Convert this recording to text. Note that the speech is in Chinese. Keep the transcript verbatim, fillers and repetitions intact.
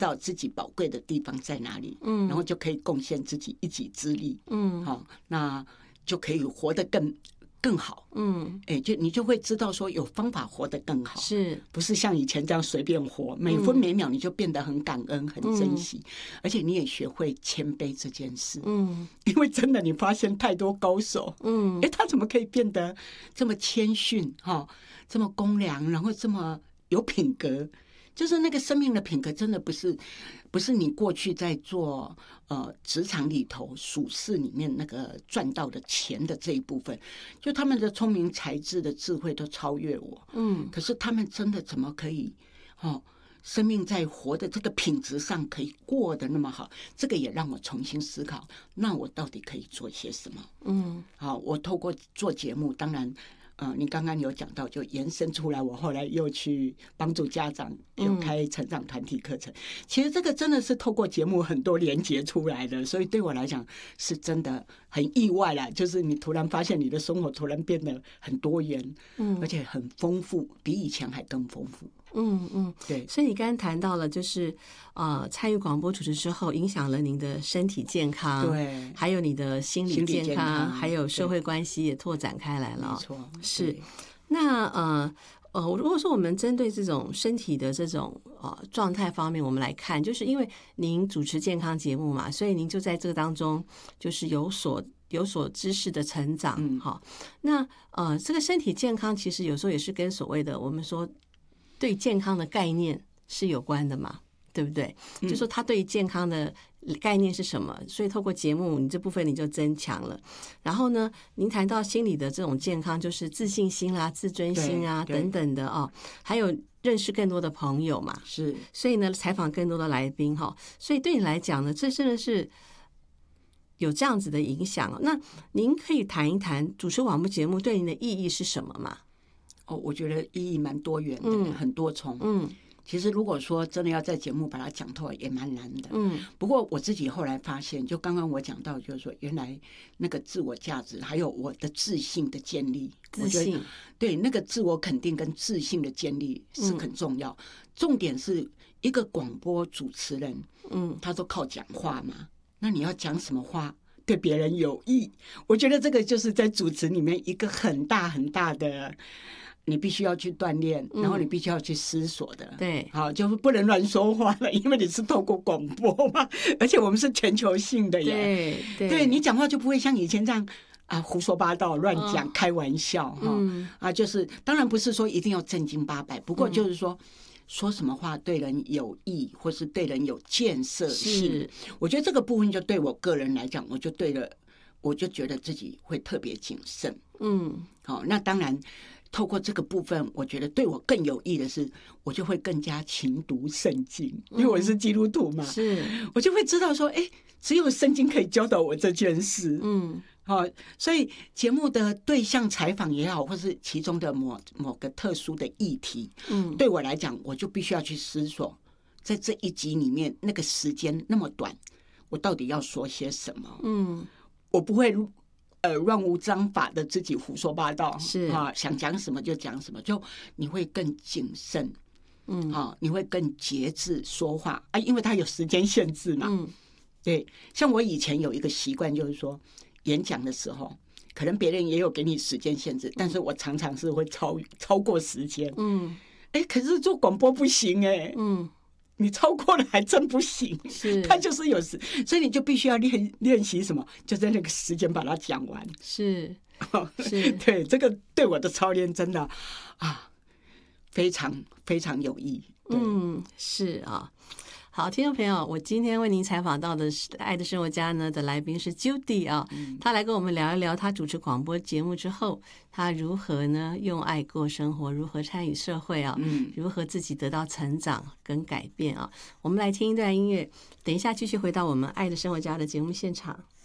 道自己宝贵的地方在哪里，嗯，然后就可以贡献自己一己之力，嗯，好、哦，那就可以活得更更好，嗯，哎，就你就会知道说有方法活得更好， 是不是像以前这样随便活，每分每秒你就变得很感恩、很珍惜，嗯、而且你也学会谦卑这件事，嗯，因为真的你发现太多高手，嗯，哎，他怎么可以变得这么谦逊哈、哦，这么公良，然后这么有品格？就是那个生命的品格，真的不是不是你过去在做呃职场里头属事里面那个赚到的钱的这一部分，就他们的聪明才智的智慧都超越我，嗯，可是他们真的怎么可以哦，生命在活的这个品质上可以过得那么好？这个也让我重新思考，那我到底可以做些什么？嗯，好，我透过做节目，当然。呃，你刚刚有讲到，就延伸出来，我后来又去帮助家长，有开成长团体课程。嗯、其实这个真的是透过节目很多连结出来的，所以对我来讲是真的很意外啦。就是你突然发现你的生活突然变得很多元，嗯，而且很丰富，比以前还更丰富。 嗯嗯，对。所以你刚刚谈到了，就是呃，参与广播主持之后，影响了您的身体健康， 对， 还有你的心理健康， 健康还有社会关系也拓展开来了。 没错， 是。那呃呃，如果说我们针对这种身体的这种呃状态方面，我们来看，就是因为您主持健康节目嘛，所以您就在这个当中就是有所。有所知识的成长，嗯，好，那呃，这个身体健康其实有时候也是跟所谓的我们说对健康的概念是有关的嘛，对不对？嗯、就说他对健康的概念是什么，所以透过节目，你这部分你就增强了。然后呢，您谈到心理的这种健康，就是自信心啦、自尊心啊等等的哦，还有认识更多的朋友嘛， 是， 所以呢，采访更多的来宾哈，所以对你来讲呢，这真的是。有这样子的影响，那您可以谈一谈主持广播节目对您的意义是什么吗？ 哦，我觉得意义蛮多元的，嗯、很多重。嗯，其实如果说真的要在节目把它讲透，也蛮难的。嗯，不过我自己后来发现，就刚刚我讲到，就是说原来那个自我价值，还有我的自信的建立， 自信， 对那个自我肯定跟自信的建立是很重要。嗯、重点是一个广播主持人，嗯，他都靠讲话嘛。那你要讲什么话对别人有益？我觉得这个就是在主持里面一个很大很大的，你必须要去锻炼，然后你必须要去思索的。 嗯、对， 好，就是不能乱说话了，因为你是透过广播嘛，而且我们是全球性的耶。 对，对， 对你讲话就不会像以前这样啊胡说八道、乱讲、哦、开玩笑哈、嗯、啊，就是当然不是说一定要正经八百，不过就是说。嗯说什么话对人有益，或是对人有建设性？我觉得这个部分就对我个人来讲，我就对了，我就觉得自己会特别谨慎。嗯，好，那当然，透过这个部分，我觉得对我更有益的是，我就会更加勤读圣经，因为我是基督徒嘛， 是， 我就会知道说，哎，只有圣经可以教导我这件事。嗯。好，所以节目的对象采访也好，或是其中的某某个特殊的议题，嗯，对我来讲，我就必须要去思索，在这一集里面，那个时间那么短，我到底要说些什么？嗯，我不会呃乱无章法的自己胡说八道， 是啊，想讲什么就讲什么，就你会更谨慎，嗯，啊，你会更节制说话啊，因为它有时间限制嘛，嗯，对，像我以前有一个习惯，就是说。演讲的时候，可能别人也有给你时间限制，但是我常常是会超超过时间。嗯，哎，可是做广播不行哎、欸。嗯，你超过了还真不行。 是， 它就是有时，所以你就必须要练练习什么，就在那个时间把它讲完。 是，是， 对，这个对我的操练真的啊，非常非常有益。 嗯，是啊。好，听众朋友，我今天为您采访到的是《爱的生活家》呢的来宾是 Judy 啊，嗯、他来跟我们聊一聊他主持广播节目之后，他如何呢用爱过生活，如何参与社会啊，嗯、如何自己得到成长跟改变啊。我们来听一段音乐，等一下继续回到我们《爱的生活家》的节目现场。